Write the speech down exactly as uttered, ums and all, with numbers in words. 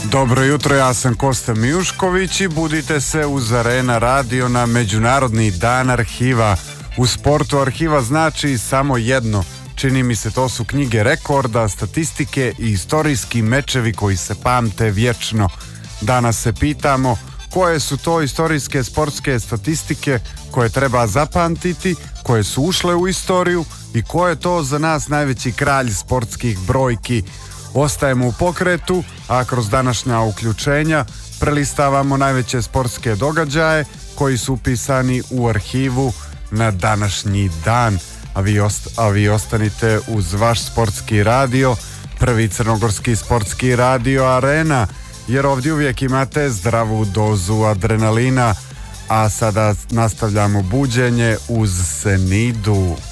Dobro jutro, ja sam Kosta Mijušković i budite se uz Arena Radio na Međunarodni dan arhiva. U sportu arhiva znači samo jedno. Čini mi se to su knjige rekorda, statistike i istorijski mečevi koji se pamte vječno. Danas se pitamo koje su to istorijske sportske statistike koje treba zapamtiti, koje su ušle u istoriju i ko je to za nas najveći kralj sportskih brojki. Ostajemo u pokretu, a kroz današnja uključenja prelistavamo najveće sportske događaje koji su upisani u arhivu na današnji dan. A vi, ost- a vi ostanite uz vaš sportski radio, prvi crnogorski sportski radio Arena, jer ovdje uvijek imate zdravu dozu adrenalina. A sada nastavljamo buđenje uz Senidu.